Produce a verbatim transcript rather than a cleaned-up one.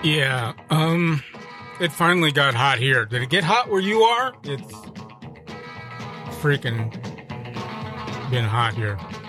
Yeah, um, it finally got hot here. Did it get hot where you are? It's freaking been hot here.